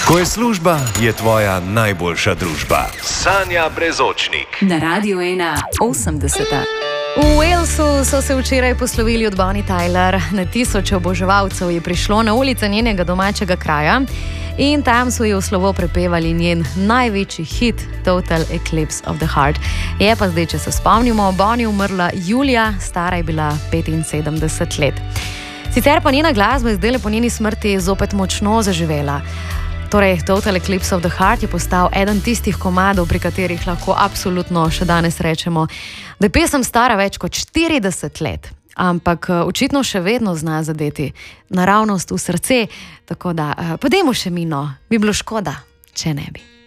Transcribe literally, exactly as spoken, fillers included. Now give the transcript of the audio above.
Ko je služba, je tvoja najboljša družba. Sanja Brezočnik. Na Radiu ena osemdeseta. V Walesu so se včeraj poslovili od Bonnie Tyler. Na tisoče oboževalcev je prišlo na ulice njenega domačega kraja in tam so ji v slovo prepevali njen največji hit Total Eclipse of the Heart. Je pa zdaj, če se spomnimo, Bonnie umrla julija, stara je bila petinsedemdeset let. Sicer pa njena glasba je zdaj po njeni smrti zopet močno zaživela. Torej, Total Eclipse of the Heart je postal eden tistih komadov, pri katerih lahko absolutno še danes rečemo, da je pesem stara več kot štirideset let, ampak očitno še vedno zna zadeti naravnost v srce, tako da, pa dajmo še mino, bi bilo škoda, če ne bi.